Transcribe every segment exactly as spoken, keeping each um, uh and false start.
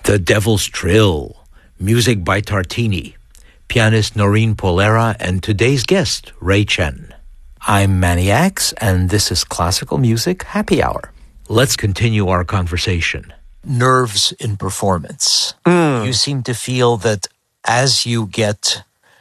The Devil's Trill, music by Tartini, pianist Noreen Polera, and today's guest, Ray Chen. I'm Manny Axe, and this is Classical Music Happy Hour. Let's continue our conversation. Nerves in performance. Mm. You seem to feel that as you get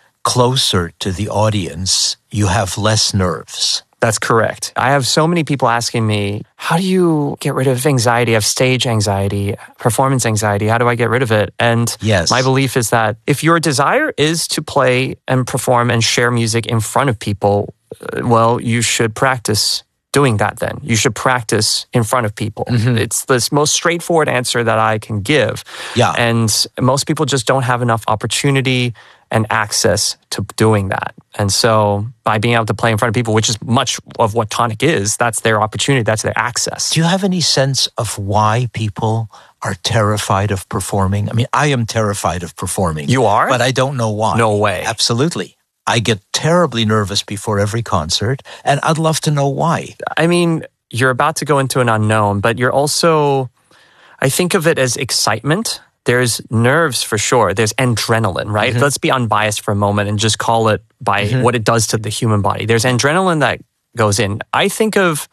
closer to the audience, you have less nerves. That's correct. I have so many people asking me, how do you get rid of anxiety? I have stage anxiety, performance anxiety. How do I get rid of it? And yes. my belief is that if your desire is to play and perform and share music in front of people, well, you should practice doing that then. You should practice in front of people. Mm-hmm. It's the most straightforward answer that I can give. Yeah. And most people just don't have enough opportunity and access to doing that. And so by being able to play in front of people, which is much of what tonic is, that's their opportunity, that's their access. Do you have any sense of why people are terrified of performing? I mean, I am terrified of performing. You are? But I don't know why. No way. Absolutely. I get terribly nervous before every concert, and I'd love to know why. I mean, you're about to go into an unknown, but you're also, I think of it as excitement. There's nerves for sure. There's adrenaline, right? Mm-hmm. Let's be unbiased for a moment and just call it by mm-hmm. what it does to the human body. There's adrenaline that goes in. I think of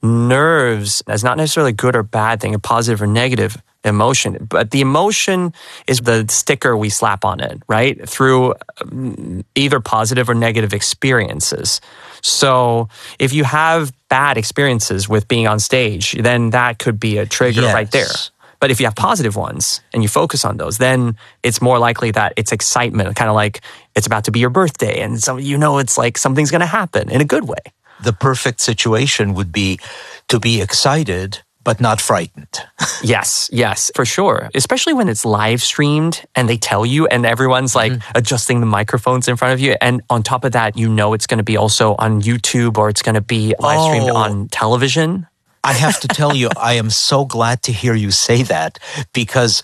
nerves as not necessarily a good or bad thing, a positive or negative emotion, but the emotion is the sticker we slap on it, right? Through either positive or negative experiences. So if you have bad experiences with being on stage, then that could be a trigger yes. right there. But if you have positive ones and you focus on those, then it's more likely that it's excitement, kind of like it's about to be your birthday and so you know it's like something's going to happen in a good way. The perfect situation would be to be excited but not frightened. Yes, yes, for sure. Especially when it's live streamed and they tell you and everyone's like mm-hmm. adjusting the microphones in front of you. And on top of that, you know it's going to be also on YouTube or it's going to be live streamed oh. on television. I have to tell you, I am so glad to hear you say that because